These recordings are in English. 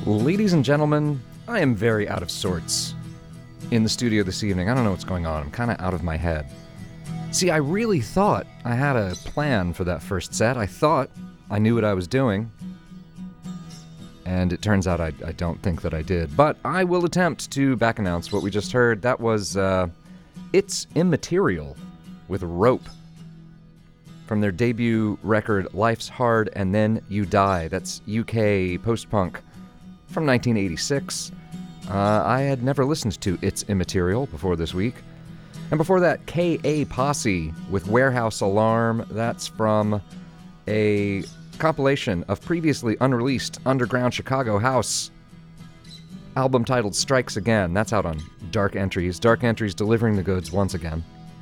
Ladies and gentlemen, I am very out of sorts in the studio this evening. I don't know what's going on. I'm kind of out of my head. See, I really thought I had a plan for that first set. I thought I knew what I was doing. And it turns out I don't think that I did. But I will attempt to back announce what we just heard. That was It's Immaterial with Rope from their debut record Life's Hard and Then You Die. That's UK post-punk from 1986. I had never listened to It's Immaterial before this week. And before that, K.A. Posse with Warehouse Alarm. That's from a compilation of previously unreleased underground Chicago house album titled Strikes Again. That's out on Dark Entries. Dark Entries delivering the goods once again.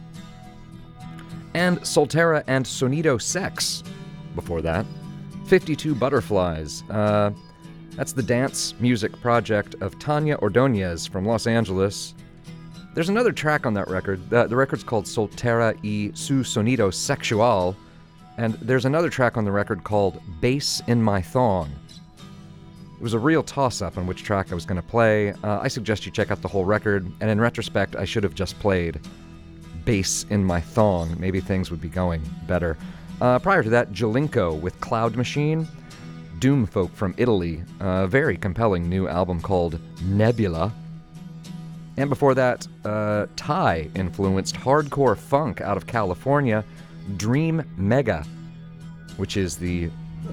And Solterra and Sonido Sex before that. 52 Butterflies. That's the dance music project of Tanya Ordonez from Los Angeles. There's another track on that record. The record's called Solterra y su Sonido Sexual. And there's another track on the record called Bass in My Thong. It was a real toss-up on which track I was going to play. I suggest you check out the whole record, and in retrospect, I should have just played Bass in My Thong. Maybe things would be going better. Prior to that, Jalinko with Cloud Machine. Doomfolk from Italy. A very compelling new album called Nebula. And before that, Thai-influenced hardcore funk out of California, Dream Mega, which is the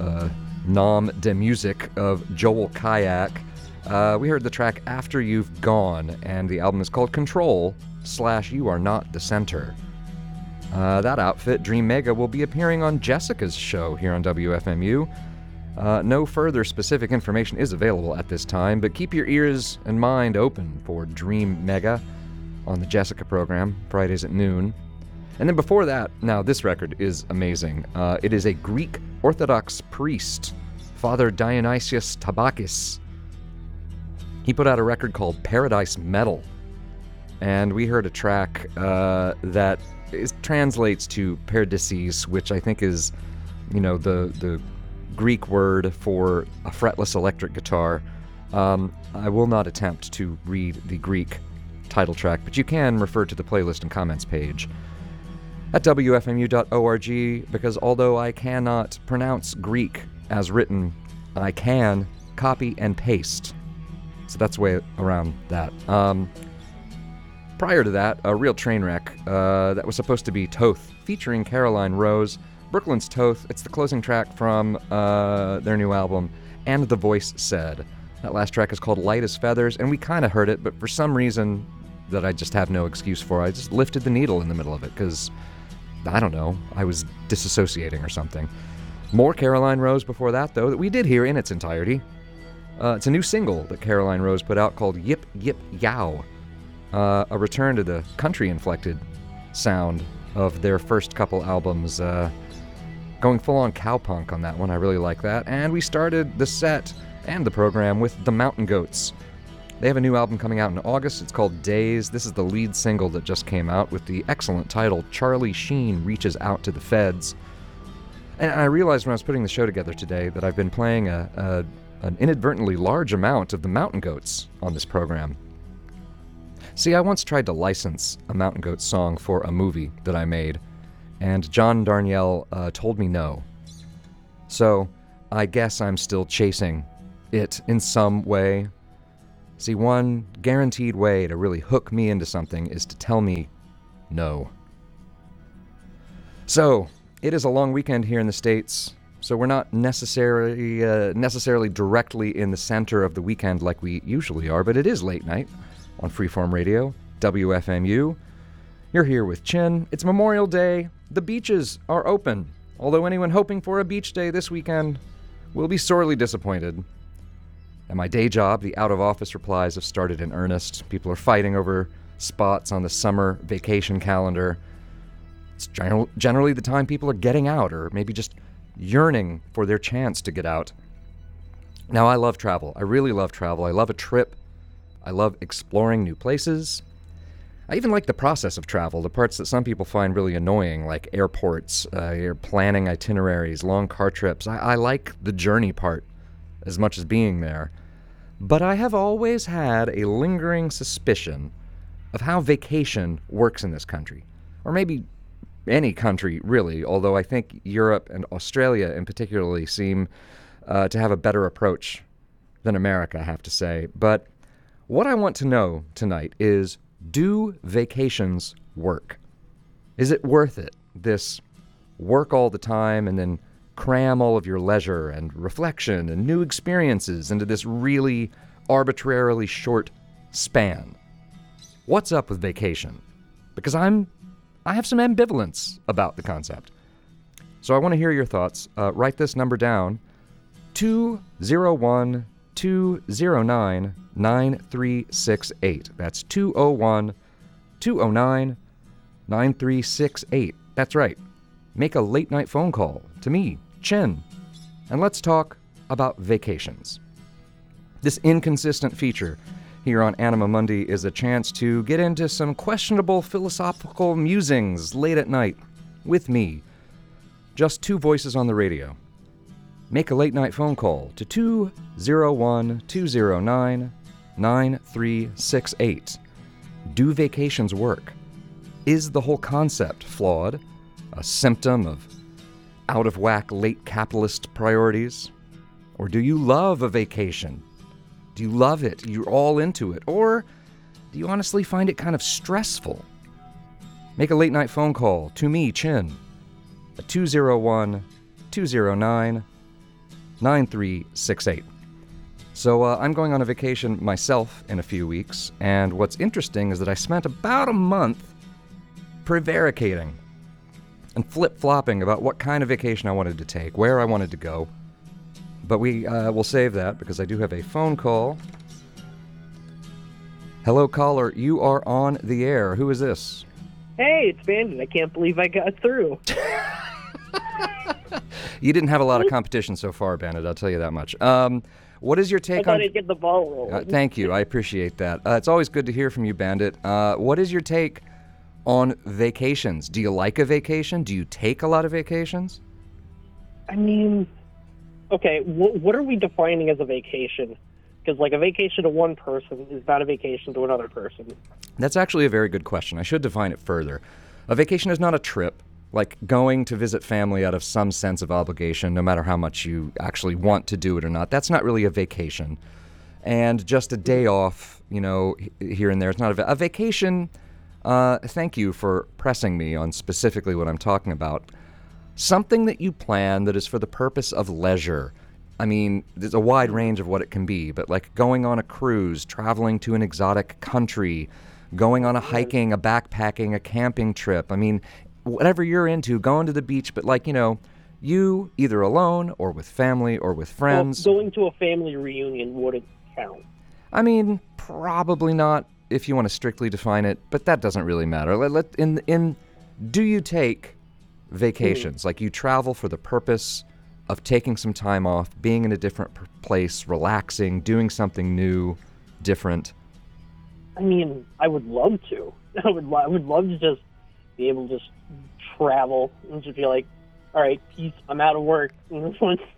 nom de musique of Joel Kayak. We heard the track After You've Gone, and the album is called Control / You Are Not the Center. That outfit, Dream Mega, will be appearing on Jessica's show here on WFMU. No further specific information is available at this time, but keep your ears and mind open for Dream Mega on the Jessica program, Fridays at noon. And then before that, now this record is amazing. It is a Greek Orthodox priest, Father Dionysius Tabakis. He put out a record called Paradise Metal, and we heard a track that translates to Paradises, which I think is, the Greek word for a fretless electric guitar. I will not attempt to read the Greek title track, but you can refer to the playlist and comments page at wfmu.org, because although I cannot pronounce Greek as written, I can copy and paste. So that's the way around that. Prior to that, a real train wreck that was supposed to be Toth, featuring Caroline Rose. Brooklyn's Toth. It's the closing track from their new album, And the Voice Said. That last track is called Light as Feathers, and we kind of heard it, but for some reason that I just have no excuse for, I just lifted the needle in the middle of it, because, I don't know, I was disassociating or something. More Caroline Rose before that, though, that we did hear in its entirety. It's a new single that Caroline Rose put out called Yip Yip Yow, a return to the country-inflected sound of their first couple albums, going full-on cowpunk on that one. I really like that. And we started the set and the program with The Mountain Goats. They have a new album coming out in August. It's called Days. This is the lead single that just came out with the excellent title, Charlie Sheen Reaches Out to the Feds. And I realized when I was putting the show together today that I've been playing an inadvertently large amount of The Mountain Goats on this program. See, I once tried to license a Mountain Goats song for a movie that I made, and John Darnielle told me no. So, I guess I'm still chasing it in some way. See, one guaranteed way to really hook me into something is to tell me no. So, it is a long weekend here in the States, so we're not necessarily directly in the center of the weekend like we usually are, but it is late night on Freeform Radio, WFMU. You're here with Chin. It's Memorial Day. The beaches are open, although anyone hoping for a beach day this weekend will be sorely disappointed. At my day job, the out-of-office replies have started in earnest. People are fighting over spots on the summer vacation calendar. It's generally the time people are getting out, or maybe just yearning for their chance to get out. Now, I love travel. I really love travel. I love a trip. I love exploring new places. I even like the process of travel, the parts that some people find really annoying, like airports, you're planning itineraries, long car trips. I like the journey part as much as being there. But I have always had a lingering suspicion of how vacation works in this country. Or maybe any country, really, although I think Europe and Australia in particularly seem to have a better approach than America, I have to say. But what I want to know tonight is, do vacations work? Is it worth it, this work all the time and then cram all of your leisure and reflection and new experiences into this really arbitrarily short span? What's up with vacation? Because I have some ambivalence about the concept. So I want to hear your thoughts. Write this number down, 201-209-9368. That's 201-209-9368. That's right. Make a late night phone call to me, Chin, and let's talk about vacations. This inconsistent feature here on Anima Mundi is a chance to get into some questionable philosophical musings late at night with me. Just two voices on the radio. Make a late night phone call to 201-209-9368. Do vacations work? Is the whole concept flawed? A symptom of out-of-whack late capitalist priorities? Or do you love a vacation? Do you love it? You're all into it? Or do you honestly find it kind of stressful? Make a late-night phone call to me, Chin, at 201-209-9368. So I'm going on a vacation myself in a few weeks, and what's interesting is that I spent about a month prevaricating and flip-flopping about what kind of vacation I wanted to take, where I wanted to go. But we'll save that because I do have a phone call. Hello, caller. You are on the air. Who is this? Hey, it's Bandit. I can't believe I got through. You didn't have a lot of competition so far, Bandit, I'll tell you that much. What is your take on... I thought I'd get the ball rolling. Thank you. I appreciate that. It's always good to hear from you, Bandit. What is your take on vacations? Do you like a vacation? Do you take a lot of vacations? I mean, okay, what are we defining as a vacation? Because, like, a vacation to one person is not a vacation to another person. That's actually a very good question. I should define it further. A vacation is not a trip, like going to visit family out of some sense of obligation, no matter how much you actually want to do it or not. That's not really a vacation. And just a day off, here and there. It's not a vacation. Thank you for pressing me on specifically what I'm talking about. Something that you plan that is for the purpose of leisure. I mean, there's a wide range of what it can be, but like going on a cruise, traveling to an exotic country, going on a hiking, a backpacking, a camping trip. I mean, whatever you're into, going to the beach, but like, you either alone or with family or with friends. Well, going to a family reunion wouldn't count. I mean, probably not if you want to strictly define it, but that doesn't really matter. Do you take vacations? Like you travel for the purpose of taking some time off, being in a different place, relaxing, doing something new, different? I mean, I would love to. I would love to just be able to just travel and just be like, all right, peace, I'm out of work. Let's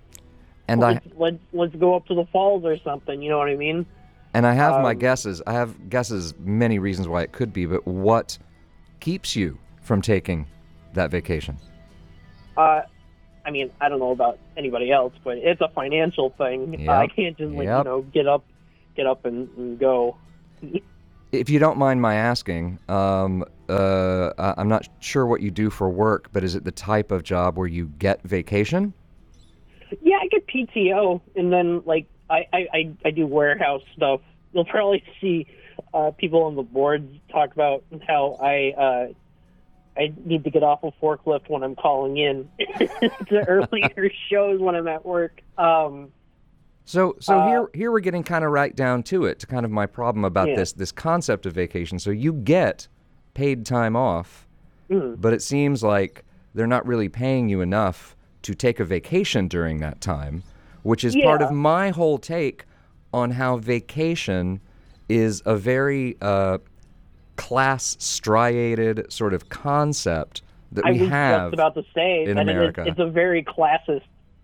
go up to the falls or something, you know what I mean? And I have my guesses. I have guesses, many reasons why it could be, but what keeps you from taking that vacation? I mean, I don't know about anybody else, but it's a financial thing. Yep. I can't just get up and go. If you don't mind my asking, I'm not sure what you do for work, but is it the type of job where you get vacation? Yeah, I get PTO, and then like I do warehouse stuff. You'll probably see people on the boards talk about how I need to get off a forklift when I'm calling in to earlier shows when I'm at work. So here we're getting kind of right down to it, to kind of my problem about this concept of vacation. So you get paid time off, but it seems like they're not really paying you enough to take a vacation during that time, which is part of my whole take on how vacation is a very class-striated sort of concept that we have just about to say in that America. It's a very classist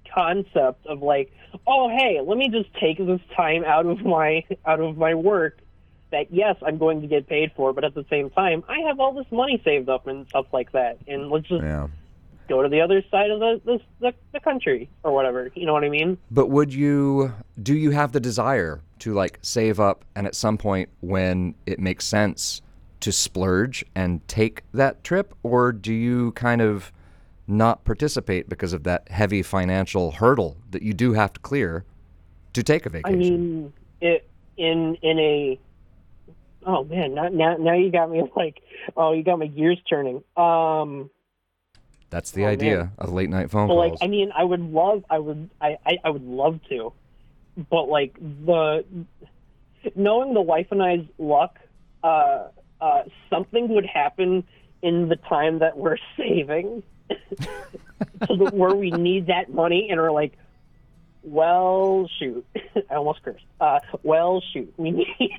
concept of like, oh hey, let me just take this time out of my work that yes, I'm going to get paid for, but at the same time, I have all this money saved up and stuff like that, and let's just go to the other side of the country or whatever. You know what I mean? But do you have the desire to like save up and at some point when it makes sense to splurge and take that trip, or do you kind of not participate because of that heavy financial hurdle that you do have to clear to take a vacation? I mean, oh man, now you got me like, oh, you got my gears turning. That's the idea of late night phone calls. Like, I mean, I would love to, but like knowing the wife and I's luck, something would happen in the time that we're saving, so that where we need that money, and we're like, well, shoot, I almost cursed. Well, shoot, we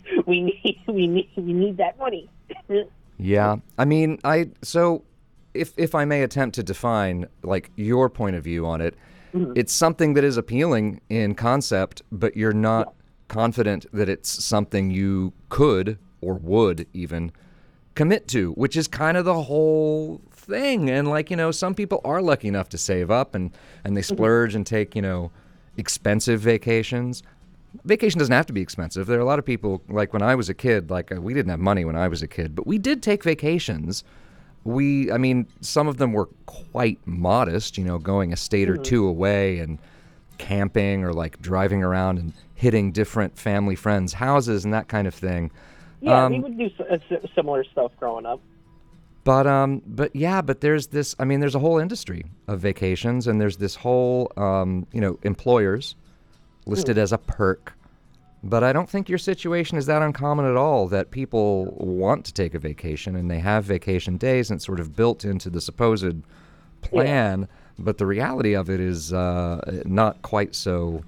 need that money. Yeah, I mean, so if I may attempt to define like your point of view on it, it's something that is appealing in concept, but you're not confident that it's something you could or would even commit to, which is kind of the whole thing. And like, some people are lucky enough to save up and they splurge and take, expensive vacations. Vacation doesn't have to be expensive. There are a lot of people, like when I was a kid, like we didn't have money when I was a kid, but we did take vacations. I mean, some of them were quite modest, going a state or two away and camping or like driving around and hitting different family friends' houses and that kind of thing. Yeah, we would do similar stuff growing up. But there's this, I mean, there's a whole industry of vacations, and there's this whole, employers listed as a perk. But I don't think your situation is that uncommon at all, that people want to take a vacation and they have vacation days and it's sort of built into the supposed plan. Yeah. But the reality of it is not quite so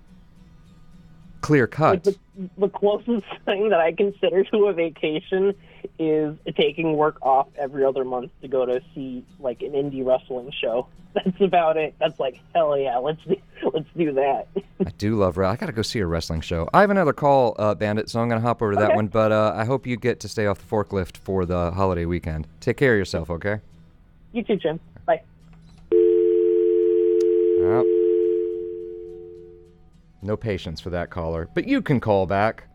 clear cut. Like the closest thing that I consider to a vacation is taking work off every other month to go to see like an indie wrestling show. That's about it. That's like, hell yeah, let's do that. I do love I got to go see a wrestling show. I have another call, Bandit, so I'm going to hop over to that one. But I hope you get to stay off the forklift for the holiday weekend. Take care of yourself, okay? You too, Jim. Bye. Well, no patience for that caller. But you can call back.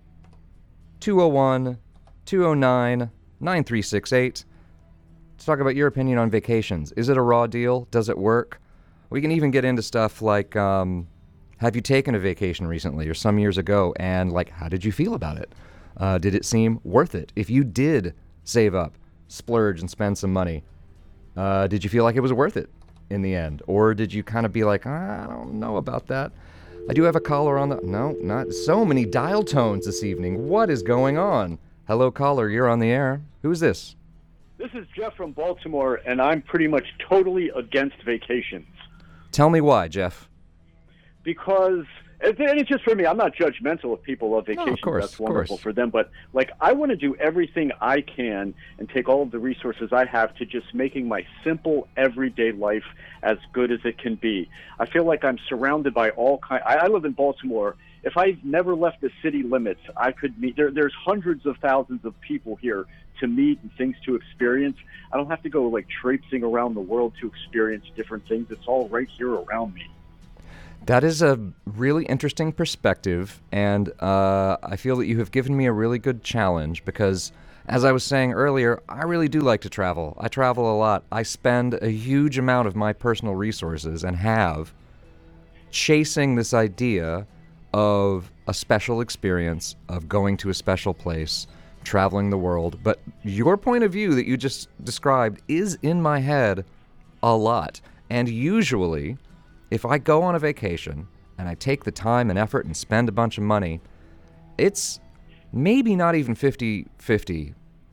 201-209-9368. To talk about your opinion on vacations. Is it a raw deal? Does it work? We can even get into stuff like, have you taken a vacation recently or some years ago, and like, how did you feel about it? Did it seem worth it? If you did save up, splurge, and spend some money, did you feel like it was worth it in the end? Or did you kind of be like, I don't know about that? I do have a caller on the... No, not so many dial tones this evening. What is going on? Hello, caller. You're on the air. Who is this? This is Jeff from Baltimore, and I'm pretty much totally against vacations. Tell me why, Jeff. Because, and it's just for me, I'm not judgmental of people love vacations. No, of course, that's wonderful for them. But, like, I want to do everything I can and take all of the resources I have to just making my simple, everyday life as good as it can be. I feel like I'm surrounded by all kinds. I live in Baltimore. If I never left the city limits, I could meet. There's hundreds of thousands of people here to meet and things to experience. I don't have to go like traipsing around the world to experience different things. It's all right here around me. That is a really interesting perspective, and I feel that you have given me a really good challenge because, as I was saying earlier, I really do like to travel. I travel a lot. I spend a huge amount of my personal resources and have chasing this idea of a special experience, of going to a special place, traveling the world. But your point of view that you just described is in my head a lot. And usually, if I go on a vacation and I take the time and effort and spend a bunch of money, it's maybe not even 50-50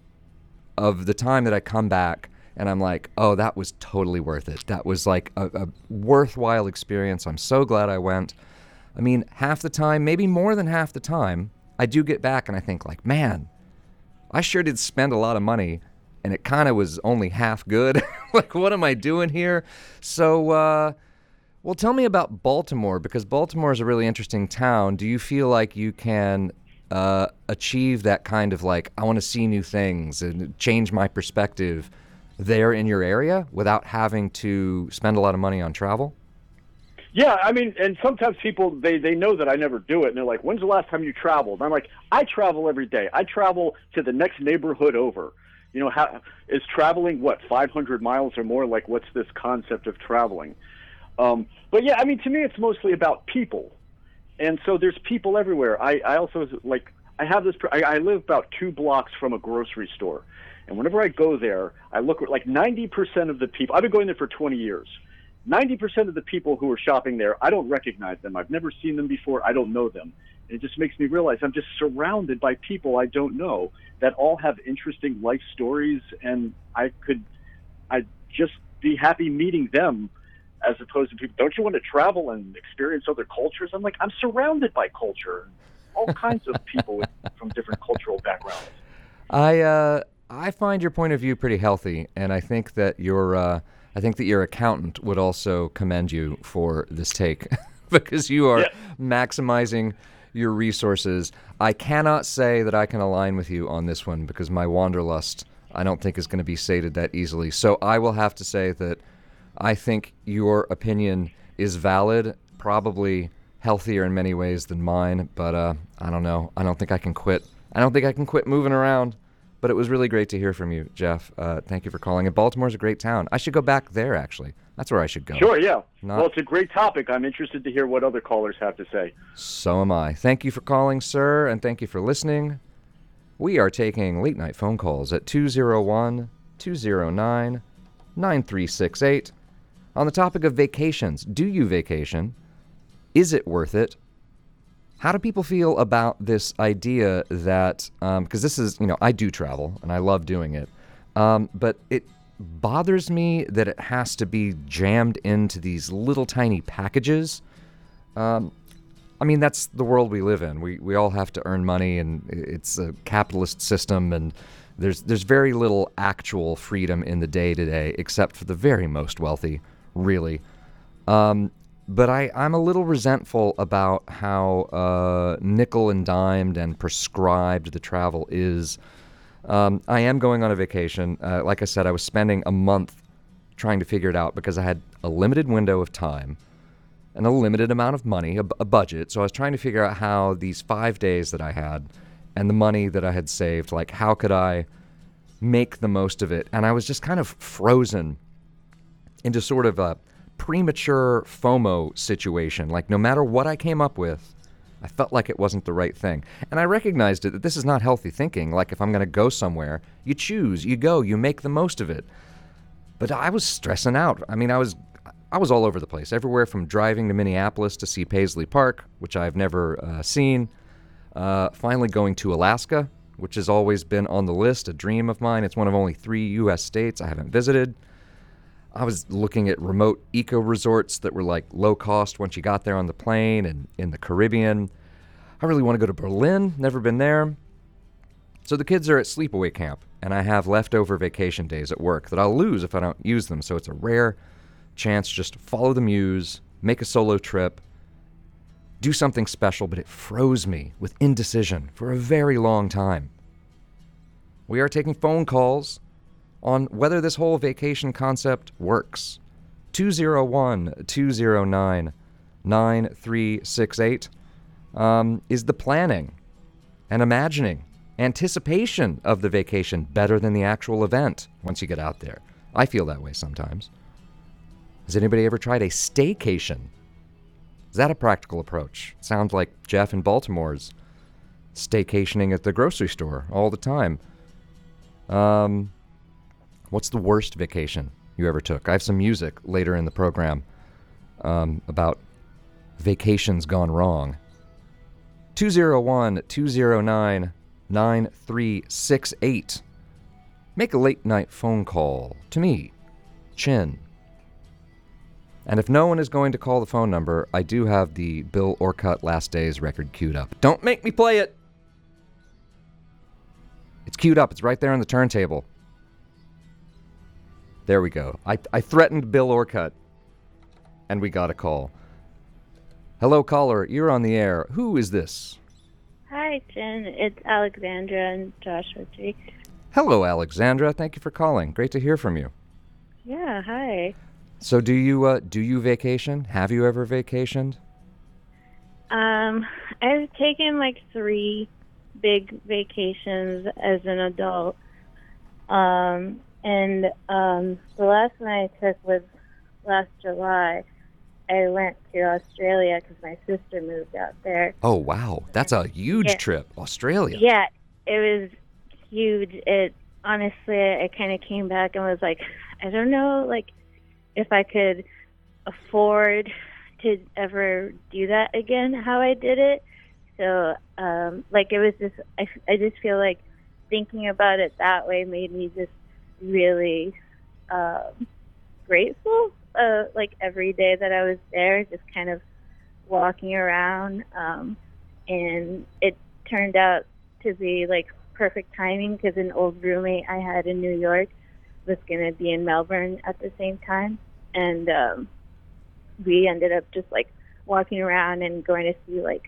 of the time that I come back and I'm like, oh, that was totally worth it. That was like a worthwhile experience. I'm so glad I went. I mean, half the time, maybe more than half the time, I do get back and I think like, man, I sure did spend a lot of money, and it kind of was only half good. Like, what am I doing here? So Well, tell me about Baltimore, because Baltimore is a really interesting town. Do you feel like you can achieve that kind of like, I want to see new things and change my perspective there in your area without having to spend a lot of money on travel? Yeah, I mean, and sometimes people, they know that I never do it, and they're like, when's the last time you traveled? And I'm like, I travel every day. I travel to the next neighborhood over. You know, how is traveling, what, 500 miles or more? Like, what's this concept of traveling? But yeah, I mean, to me, it's mostly about people. And so there's people everywhere. I also, like, I have this, I live about 2 blocks from a grocery store. And whenever I go there, I look at like 90% of the people, I've been going there for 20 years. 90% of the people who are shopping there, I don't recognize them. I've never seen them before. I don't know them. And it just makes me realize I'm just surrounded by people I don't know that all have interesting life stories. And I'd just be happy meeting them as opposed to people. Don't you want to travel and experience other cultures? I'm like, I'm surrounded by culture, all kinds of people from different cultural backgrounds. I find your point of view pretty healthy, and I think that your accountant would also commend you for this take because you are maximizing your resources. I cannot say that I can align with you on this one because my wanderlust I don't think is going to be sated that easily. So I will have to say that I think your opinion is valid, probably healthier in many ways than mine, but I don't know. I don't think I can quit. I don't think I can quit moving around. But it was really great to hear from you, Jeff. Thank you for calling. And Baltimore's a great town. I should go back there, actually. That's where I should go. Sure, yeah. Well, it's a great topic. I'm interested to hear what other callers have to say. So am I. Thank you for calling, sir, and thank you for listening. We are taking late-night phone calls at 201-209-9368 on the topic of vacations. Do you vacation? Is it worth it? How do people feel about this idea that, because this is, I do travel and I love doing it, but it bothers me that it has to be jammed into these little tiny packages. I mean, that's the world we live in. We all have to earn money, and it's a capitalist system, and there's very little actual freedom in the day-to-day, except for the very most wealthy, really. But I'm a little resentful about how nickel and dimed and prescribed the travel is. I am going on a vacation. Like I said, I was spending a month trying to figure it out because I had a limited window of time and a limited amount of money, a budget. So I was trying to figure out how these 5 days that I had and the money that I had saved, like how could I make the most of it? And I was just kind of frozen into sort of a premature FOMO situation. Like no matter what I came up with, I felt like it wasn't the right thing. And I recognized that this is not healthy thinking. Like if I'm going to go somewhere, you choose, you go, you make the most of it. But I was stressing out. I mean, I was all over the place, everywhere from driving to Minneapolis to see Paisley Park, which I've never seen, finally going to Alaska, which has always been on the list, a dream of mine. It's one of only 3 U.S. states I haven't visited. I was looking at remote eco resorts that were like low cost once you got there on the plane, and in the Caribbean. I really want to go to Berlin, never been there. So the kids are at sleepaway camp, and I have leftover vacation days at work that I'll lose if I don't use them. So it's a rare chance just to follow the muse, make a solo trip, do something special, but it froze me with indecision for a very long time. We are taking phone calls on whether this whole vacation concept works. 201-209-9368 is the planning and imagining, anticipation of the vacation better than the actual event once you get out there. I feel that way sometimes. Has anybody ever tried a staycation? Is that a practical approach? Sounds like Jeff in Baltimore's staycationing at the grocery store all the time. What's the worst vacation you ever took? I have some music later in the program about vacations gone wrong. 201-209-9368. Make a late night phone call to me, Chin. And if no one is going to call the phone number, I do have the Bill Orcutt Last Days record queued up. Don't make me play it! It's queued up. It's right there on the turntable. There we go. I threatened Bill Orcutt, And we got a call. Hello, caller. You're on the air. Who is this? Hi, Jen. It's Alexandra and Joshua Tree. Hello, Alexandra. Thank you for calling. Great to hear from you. Yeah, hi. So do you vacation? Have you ever vacationed? I've taken like 3 big vacations as an adult. The last one I took was last July. I went to Australia because my sister moved out there. Oh, wow. That's a huge trip. Australia. Yeah, it was huge. Honestly, I kind of came back and was like, I don't know, like, if I could afford to ever do that again, how I did it. So, it was just, I just feel like thinking about it that way made me just really grateful. Every day that I was there, just kind of walking around. And it turned out to be like perfect timing because an old roommate I had in New York was going to be in Melbourne at the same time. And we ended up just like walking around and going to see like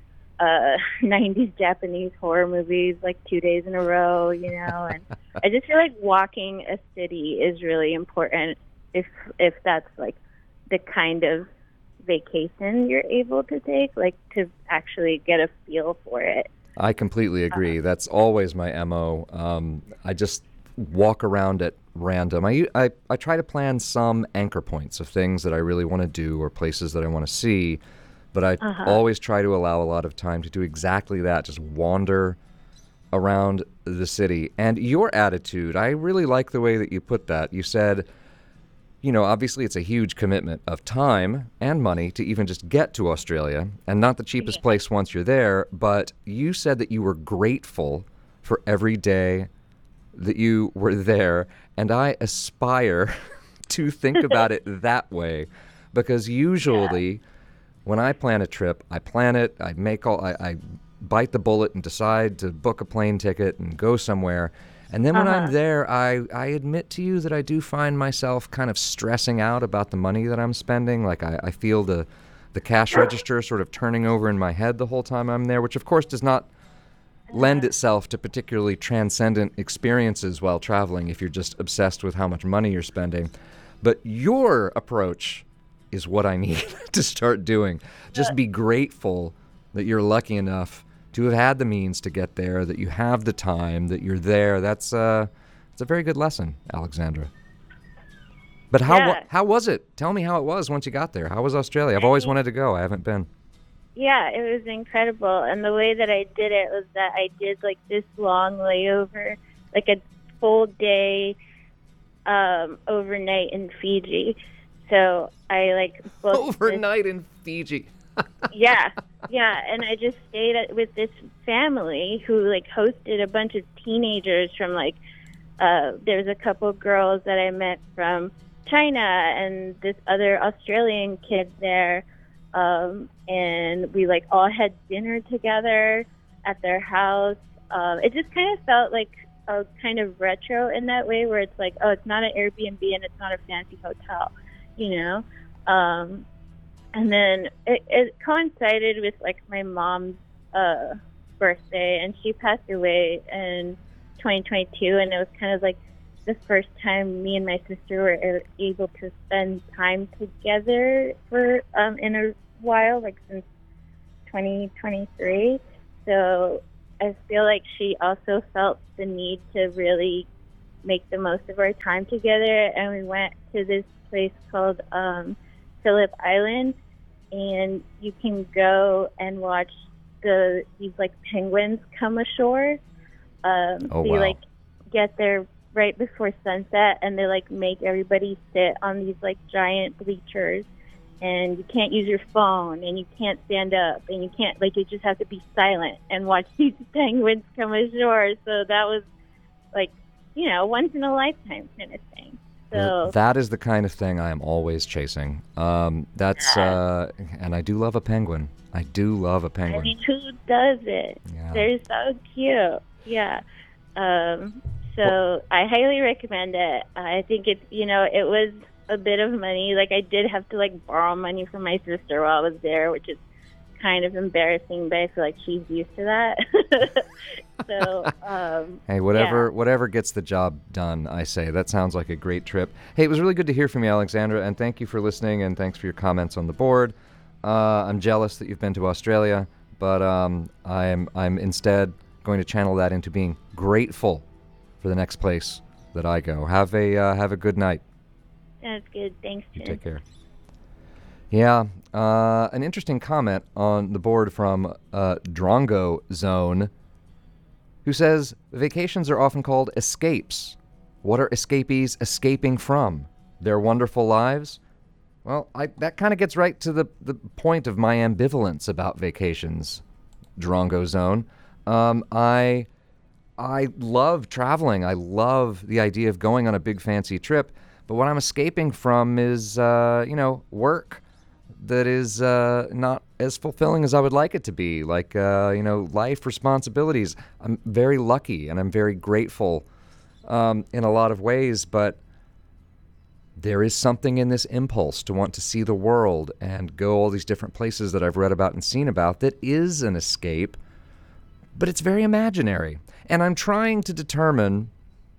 90s Japanese horror movies like 2 days in a row, and I just feel like walking a city is really important if that's like the kind of vacation you're able to take, like to actually get a feel for it. I completely agree. That's always my MO. I just walk around at random. I try to plan some anchor points of things that I really want to do or places that I want to see, but I always try to allow a lot of time to do exactly that, just wander around the city. And your attitude, I really like the way that you put that. You said, obviously it's a huge commitment of time and money to even just get to Australia, and not the cheapest place once you're there, but you said that you were grateful for every day that you were there, and I aspire to think about it that way, because usually when I plan a trip, I plan it, I bite the bullet and decide to book a plane ticket and go somewhere. And then when I'm there, I admit to you that I do find myself kind of stressing out about the money that I'm spending. Like I feel the cash register sort of turning over in my head the whole time I'm there, which of course does not lend itself to particularly transcendent experiences while traveling if you're just obsessed with how much money you're spending. But your approach is what I need to start doing. Just be grateful that you're lucky enough to have had the means to get there, that you have the time, that you're there. It's a very good lesson, Alexandra. But how was it? Tell me how it was once you got there. How was Australia? I've always wanted to go. I haven't been. Yeah, it was incredible. And the way that I did it was that I did like this long layover, like a full day overnight in Fiji. So I like booked overnight in Fiji. Yeah, and I just stayed with this family who like hosted a bunch of teenagers from like there was a couple girls that I met from China and this other Australian kid there, and we like all had dinner together at their house. It just kind of felt like a kind of retro in that way, where it's like, oh, it's not an Airbnb and it's not a fancy hotel, And then it coincided with like my mom's birthday, and she passed away in 2022, and it was kind of like the first time me and my sister were able to spend time together for in a while, like since 2023. So I feel like she also felt the need to really make the most of our time together, and we went to this place called Phillip Island. And you can go and watch these like penguins come ashore. They like get there right before sunset, and they like make everybody sit on these like giant bleachers, and you can't use your phone, and you can't stand up, and you can't you just have to be silent and watch these penguins come ashore. So that was like once in a lifetime kind of thing. So that is the kind of thing I am always chasing. And I do love a penguin. I do love a penguin. I mean, who does it? Yeah. They're so cute. Yeah. So I highly recommend it. I think it's, it was a bit of money. Like, I did have to, like, borrow money from my sister while I was there, which is kind of embarrassing, but I feel like she's used to that. So, hey, whatever gets the job done, I say. That sounds like a great trip. Hey, it was really good to hear from you, Alexandra, and thank you for listening, and thanks for your comments on the board. I'm jealous that you've been to Australia, but I'm instead going to channel that into being grateful for the next place that I go. Have a good night. Sounds good. Thanks, You Jen. take care. Yeah, an interesting comment on the board from Drongo Zone, who says, vacations are often called escapes. What are escapees escaping from? Their wonderful lives? Well, that kind of gets right to the point of my ambivalence about vacations, Drongo Zone. I love traveling. I love the idea of going on a big fancy trip, but what I'm escaping from is, work that is not as fulfilling as I would like it to be, like, life responsibilities. I'm very lucky and I'm very grateful in a lot of ways, but there is something in this impulse to want to see the world and go all these different places that I've read about and seen about that is an escape, but it's very imaginary. And I'm trying to determine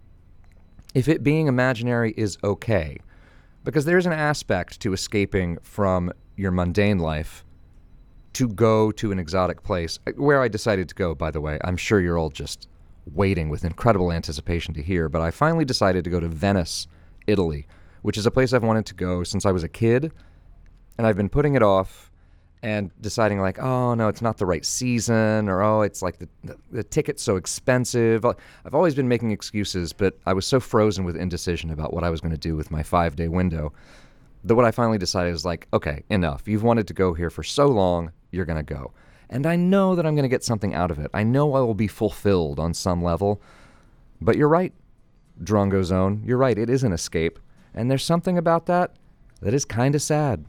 if it being imaginary is okay, because there's an aspect to escaping from your mundane life to go to an exotic place. Where I decided to go, by the way, I'm sure you're all just waiting with incredible anticipation to hear, but I finally decided to go to Venice, Italy, which is a place I've wanted to go since I was a kid, and I've been putting it off and deciding, like, oh, no, it's not the right season, or, oh, it's like the ticket's so expensive. I've always been making excuses, but I was so frozen with indecision about what I was going to do with my 5-day window that what I finally decided was, like, okay, enough. You've wanted to go here for so long, you're going to go. And I know that I'm going to get something out of it. I know I will be fulfilled on some level. But you're right, Drongo Zone. You're right, it is an escape. And there's something about that is kind of sad.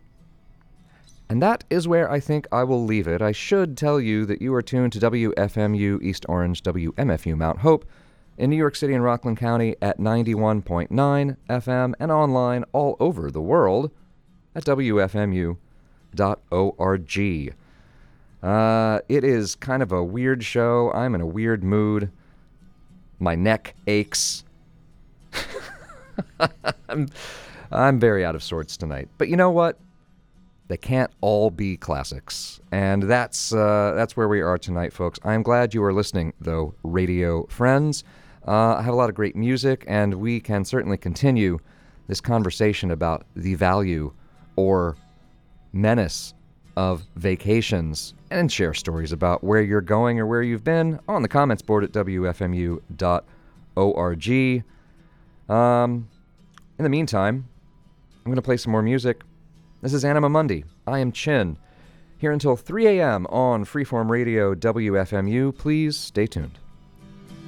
And that is where I think I will leave it. I should tell you that you are tuned to WFMU East Orange, WMFU Mount Hope, in New York City and Rockland County at 91.9 FM and online all over the world at WFMU.org. It is kind of a weird show. I'm in a weird mood. My neck aches. I'm very out of sorts tonight. But you know what? They can't all be classics. And that's where we are tonight, folks. I'm glad you are listening, though, radio friends. I have a lot of great music, and we can certainly continue this conversation about the value or menace of vacations and share stories about where you're going or where you've been on the comments board at WFMU.org. In the meantime, I'm going to play some more music. This is Anima Mundi. I am Chin. Here until 3 a.m. on Freeform Radio WFMU. Please stay tuned.